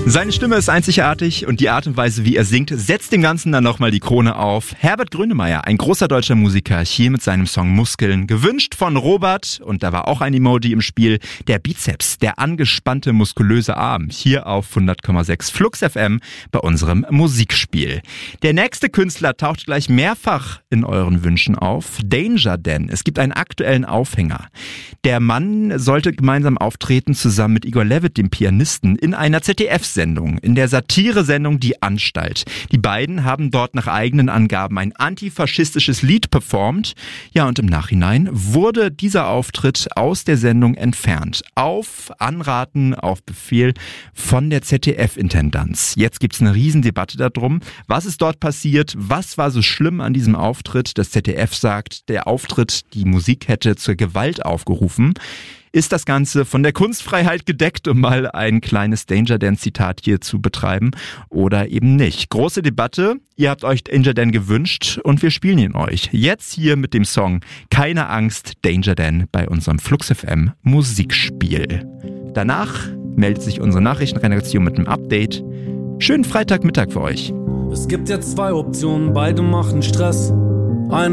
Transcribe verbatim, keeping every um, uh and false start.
Seine Stimme ist einzigartig und die Art und Weise, wie er singt, setzt dem Ganzen dann nochmal die Krone auf. Herbert Grönemeyer, ein großer deutscher Musiker, hier mit seinem Song Muskeln, gewünscht von Robert, und da war auch ein Emoji im Spiel, der Bizeps, der angespannte, muskulöse Arm, hier auf hundert Komma sechs Flux F M bei unserem Musikspiel. Der nächste Künstler taucht gleich mehrfach in euren Wünschen auf, Danger Dan. Es gibt einen aktuellen Aufhänger. Der Mann sollte gemeinsam auftreten, zusammen mit Igor Levit, dem Pianisten, in einer Z D F-Sendung, in der Satire-Sendung Die Anstalt. Die beiden haben dort nach eigenen Angaben ein antifaschistisches Lied performt. Ja, und im Nachhinein wurde dieser Auftritt aus der Sendung entfernt. Auf Anraten, auf Befehl von der Z D F-Intendanz. Jetzt gibt's eine Riesendebatte darum. Was ist dort passiert? Was war so schlimm an diesem Auftritt? Das Z D F sagt, der Auftritt, die Musik hätte zur Gewalt aufgerufen. Ist das Ganze von der Kunstfreiheit gedeckt, um mal ein kleines Danger Dan-Zitat hier zu betreiben, oder eben nicht? Große Debatte. Ihr habt euch Danger Dan gewünscht und wir spielen ihn euch. Jetzt hier mit dem Song Keine Angst, Danger Dan bei unserem Flux F M Musikspiel. Danach meldet sich unsere Nachrichtenredaktion mit einem Update. Schönen Freitagmittag für euch. Es gibt jetzt zwei Optionen, beide machen Stress.